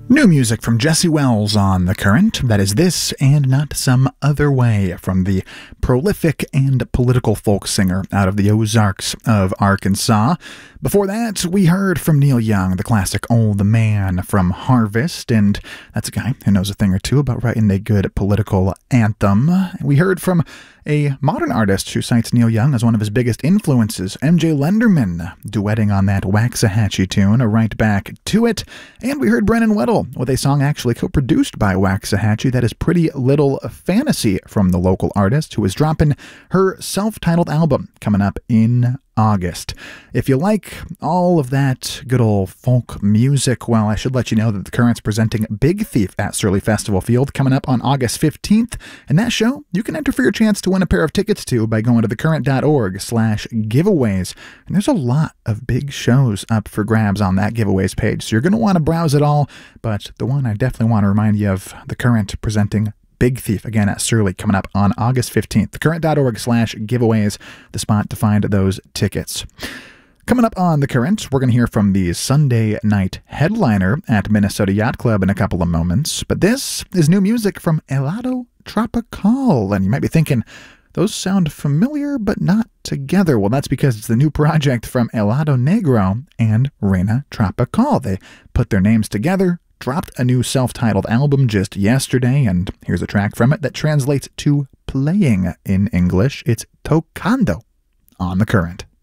New music from Jesse Wells on The Current. That is This and Not Some Other Way from the prolific and political folk singer out of the Ozarks of Arkansas. Before that, we heard from Neil Young, the classic Old Man from Harvest, and that's a guy who knows a thing or two about writing a good political anthem. We heard from a modern artist who cites Neil Young as one of his biggest influences, MJ Lenderman, duetting on that Waxahachie tune, Right Back to It. And we heard Brennan Weddle with a song actually co-produced by Waxahachie, that is Pretty Little Fantasy, from the local artist who is dropping her self-titled album coming up in August. If you like all of that good old folk music, well, I should let you know that The Current's presenting Big Thief at Surly Festival Field coming up on August 15th. And that show, you can enter for your chance to win a pair of tickets to by going to thecurrent.org/giveaways. And there's a lot of big shows up for grabs on that giveaways page, so you're going to want to browse it all. But the one I definitely want to remind you of, The Current presenting Big Thief, again at Surly, coming up on August 15th. Thecurrent.org/giveaways, the spot to find those tickets. Coming up on The Current, we're going to hear from the Sunday night headliner at Minnesota Yacht Club in a couple of moments. But this is new music from Helado Tropical. And you might be thinking, those sound familiar but not together. Well, that's because it's the new project from Helado Negro and Reina Tropical. They put their names together, dropped a new self-titled album just yesterday, and here's a track from it that translates to playing in English. It's Tocando on The Current.